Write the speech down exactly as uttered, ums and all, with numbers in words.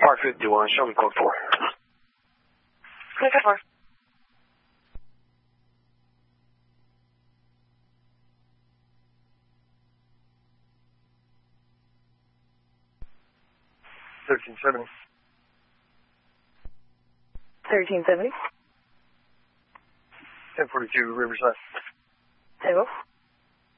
Park fifty-one, show me code four. Okay, code four. thirteen seventy. thirteen seventy. ten forty-two, Riverside. Table.